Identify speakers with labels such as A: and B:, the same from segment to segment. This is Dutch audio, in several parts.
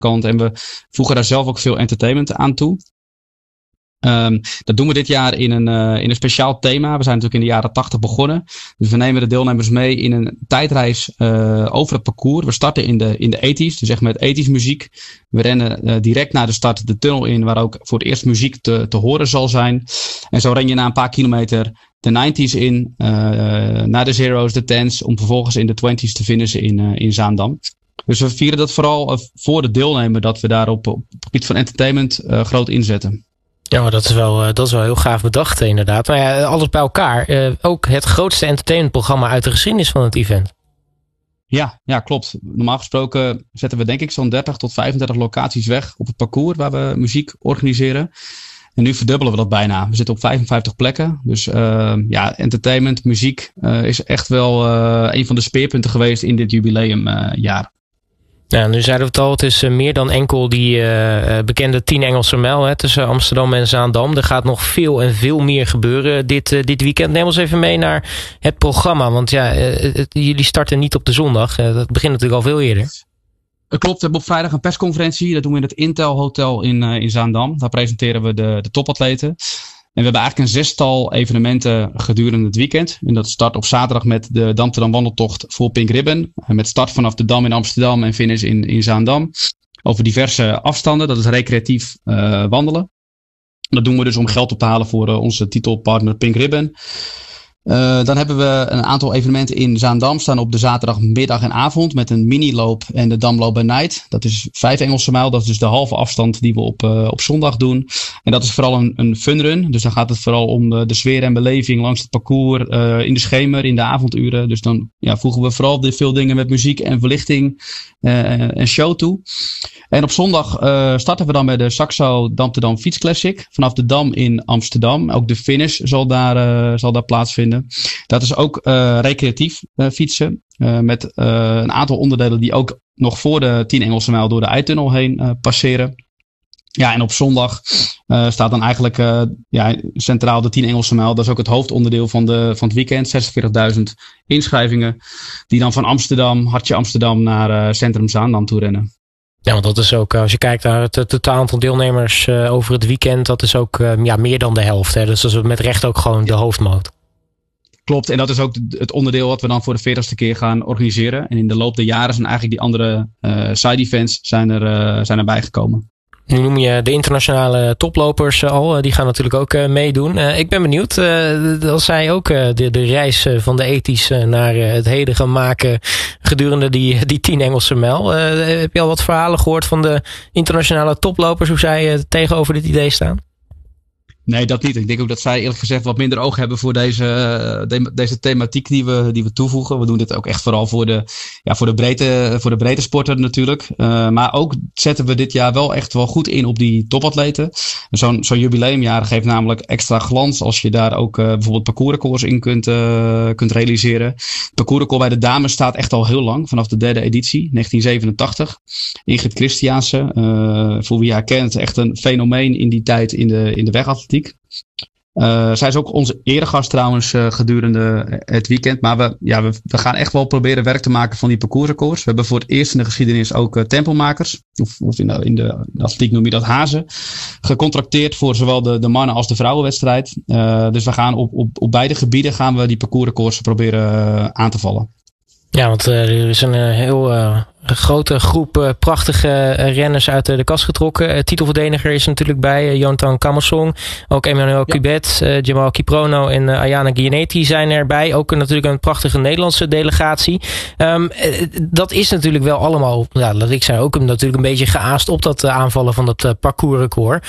A: kant. En we voegen daar zelf ook veel entertainment aan toe. Dat doen we dit jaar in een speciaal thema. We zijn natuurlijk in de jaren 80 begonnen. Dus we nemen de deelnemers mee in een tijdreis over het parcours. We starten in de 80's, dus echt met 80's muziek. We rennen direct na de start de tunnel in, waar ook voor het eerst muziek te horen zal zijn. En zo ren je na een paar kilometer de 90's in, naar de zero's, de tens, om vervolgens in de 20's te finishen in Zaandam. Dus we vieren dat vooral voor de deelnemer, dat we daar op het gebied van entertainment groot inzetten.
B: Ja, maar dat is wel heel gaaf bedacht inderdaad. Maar ja, alles bij elkaar. Ook het grootste entertainmentprogramma uit de geschiedenis van het event.
A: Ja, klopt. Normaal gesproken zetten we denk ik zo'n 30 tot 35 locaties weg op het parcours waar we muziek organiseren. En nu verdubbelen we dat bijna. We zitten op 55 plekken. Dus entertainment, muziek is echt wel een van de speerpunten geweest in dit jubileumjaar.
B: Ja, nu zeiden we het al, het is meer dan enkel die bekende 10 Engelse mijl tussen Amsterdam en Zaandam. Er gaat nog veel en veel meer gebeuren dit weekend. Neem ons even mee naar het programma, want jullie starten niet op de zondag. Dat begint natuurlijk al veel eerder.
A: Klopt, we hebben op vrijdag een persconferentie. Dat doen we in het Intel Hotel in Zaandam. Daar presenteren we de topatleten. En we hebben eigenlijk een 6-tal evenementen gedurende het weekend. En dat start op zaterdag met de Damterdam wandeltocht voor Pink Ribbon. Met start vanaf de Dam in Amsterdam en finish in Zaandam. Over diverse afstanden, dat is recreatief wandelen. Dat doen we dus om geld op te halen voor onze titelpartner Pink Ribbon. Dan hebben we een aantal evenementen in Zaandam staan op de zaterdagmiddag en avond met een miniloop en de Damloop by Night. Dat is 5 Engelse mijl, dat is dus de halve afstand die we op zondag doen. En dat is vooral een funrun, dus dan gaat het vooral om de sfeer en beleving langs het parcours in de schemer, in de avonduren. Dus dan voegen we vooral veel dingen met muziek en verlichting en show toe. En op zondag starten we dan met de Saxo Damterdam Fiets Classic vanaf de Dam in Amsterdam. Ook de finish zal daar plaatsvinden. Dat is ook recreatief fietsen. Met een aantal onderdelen die ook nog voor de 10 Engelse mijl door de Eitunnel heen passeren. Ja, en op zondag staat dan eigenlijk centraal de 10 Engelse mijl. Dat is ook het hoofdonderdeel van het weekend. 46.000 inschrijvingen. Die dan van Amsterdam, hartje Amsterdam, naar Centrum Zaandam toe rennen.
B: Ja, want dat is ook, als je kijkt naar het totaal aantal deelnemers over het weekend, dat is ook meer dan de helft. Hè? Dus dat is met recht ook gewoon de hoofdmoot.
A: Klopt, en dat is ook het onderdeel wat we dan voor de 40ste keer gaan organiseren. En in de loop der jaren zijn eigenlijk die andere side events zijn erbij gekomen.
B: Nu noem je de internationale toplopers al. Die gaan natuurlijk ook meedoen. Ik ben benieuwd als zij ook de reis van de ethisch naar het heden gaan maken gedurende die 10 Engelse mijl. Heb je al wat verhalen gehoord van de internationale toplopers, hoe zij tegenover dit idee staan?
A: Nee, dat niet. Ik denk ook dat zij eerlijk gezegd wat minder oog hebben voor deze thematiek die we toevoegen. We doen dit ook echt vooral voor de breedte sporter natuurlijk. Maar ook zetten we dit jaar wel echt wel goed in op die topatleten. Zo'n jubileumjaar geeft namelijk extra glans als je daar ook bijvoorbeeld parcoursrecords in kunt realiseren. Het parcoursrecord bij de dames staat echt al heel lang, vanaf de 3e editie, 1987. Ingrid Christiaanse, voor wie haar kent, echt een fenomeen in die tijd in de wegatletiek. Zij is ook onze eregast trouwens gedurende het weekend. Maar we gaan echt wel proberen werk te maken van die parcoursrecords. We hebben voor het eerst in de geschiedenis ook tempelmakers. Of in de atletiek noem je dat hazen. Gecontracteerd voor zowel de mannen als de vrouwenwedstrijd. Dus we gaan op beide gebieden gaan we die parcoursrecords proberen aan te vallen.
B: Ja, want er is een heel grote groep prachtige renners uit de kast getrokken. Titelverdediger is natuurlijk bij Jonathan Kammersong. Ook Emmanuel Kubet, Jamal Kiprono en Ayana Gianetti zijn erbij. Ook natuurlijk een prachtige Nederlandse delegatie. Dat is natuurlijk wel allemaal, laat ik zeggen, ook natuurlijk een beetje geaast op dat aanvallen van dat parcoursrecord.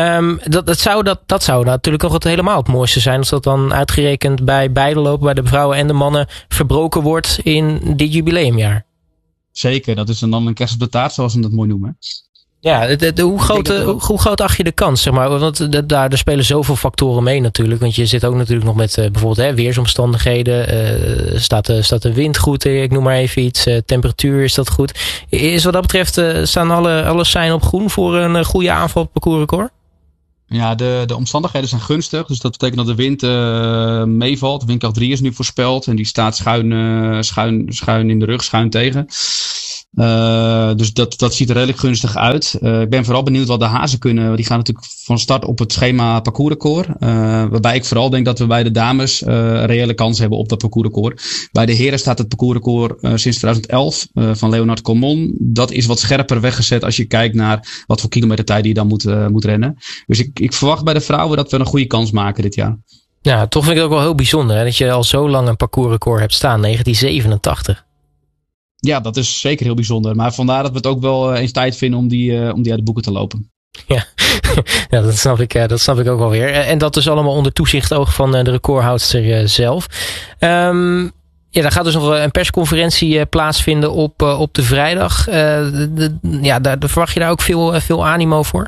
B: Dat zou natuurlijk nog helemaal het mooiste zijn als dat dan uitgerekend bij beide lopen, bij de vrouwen en de mannen, verbroken wordt in dit jubileumjaar.
A: Zeker, dat is dan een kerst op de taart, zoals we dat mooi noemen.
B: Ja, hoe groot acht je de kans, zeg maar? Want daar spelen zoveel factoren mee natuurlijk. Want je zit ook natuurlijk nog met bijvoorbeeld weersomstandigheden. Staat de wind goed? Ik noem maar even iets. Temperatuur, is dat goed? Is wat dat betreft, staan alle seinen op groen voor een goede aanval op het parcoursrecord?
A: Ja, de omstandigheden zijn gunstig. Dus dat betekent dat de wind meevalt. Windkracht 3 is nu voorspeld. En die staat schuin in de rug, schuin tegen. Dus dat ziet er redelijk gunstig uit. Ik ben vooral benieuwd wat de hazen kunnen. Die gaan natuurlijk van start op het schema parcoursrecord. Waarbij ik vooral denk dat we bij de dames reële kans hebben op dat parcoursrecord. Bij de heren staat het parcoursrecord sinds 2011 van Leonard Colmon. Dat is wat scherper weggezet als je kijkt naar wat voor kilometertijd die dan moet rennen. Dus ik verwacht bij de vrouwen dat we een goede kans maken dit jaar.
B: Ja, toch vind ik het ook wel heel bijzonder hè, dat je al zo lang een parcoursrecord hebt staan, 1987.
A: Ja, dat is zeker heel bijzonder. Maar vandaar dat we het ook wel eens tijd vinden om die uit de boeken te lopen.
B: Ja, ja dat snap ik ook wel weer. En dat is allemaal onder toezicht ook van de recordhoudster zelf. Ja, daar gaat dus nog een persconferentie plaatsvinden op de vrijdag. Daar verwacht je daar ook veel animo voor?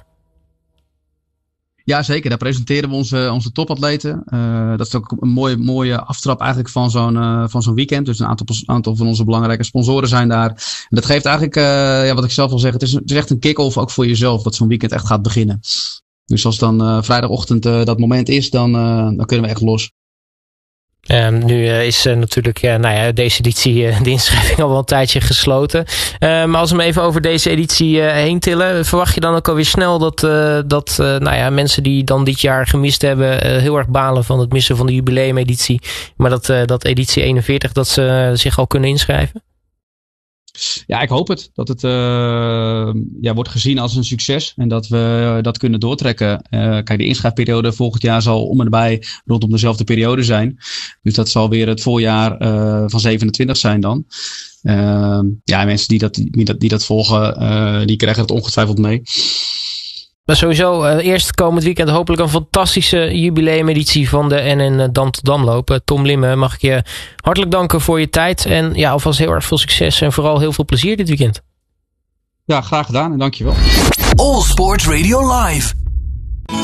A: Ja, zeker. Daar presenteren we onze topatleten. Dat is ook een mooie aftrap eigenlijk van zo'n weekend. Dus een aantal van onze belangrijke sponsoren zijn daar. En dat geeft eigenlijk, wat ik zelf wil zeggen, het is echt een kick-off ook voor jezelf, dat zo'n weekend echt gaat beginnen. Dus als dan vrijdagochtend dat moment is, dan kunnen we echt los.
B: Nu is natuurlijk deze editie de inschrijving al wel een tijdje gesloten. Maar als we hem even over deze editie heen tillen, verwacht je dan ook alweer snel dat mensen die dan dit jaar gemist hebben heel erg balen van het missen van de jubileumeditie. Maar dat editie 41 dat ze zich al kunnen inschrijven?
A: Ja, ik hoop het. Dat het wordt gezien als een succes. En dat we dat kunnen doortrekken. Kijk, de inschrijfperiode volgend jaar zal om en bij rondom dezelfde periode zijn. Dus dat zal weer het voorjaar van 27 zijn dan. Mensen die dat volgen, die krijgen het ongetwijfeld mee.
B: Maar sowieso eerst komend weekend hopelijk een fantastische jubileumeditie van de NN Dam tot Dam lopen. Tom Limme, mag ik je hartelijk danken voor je tijd. En ja, alvast heel erg veel succes en vooral heel veel plezier dit weekend.
A: Ja, graag gedaan en dankjewel.
C: All Sport Radio Live.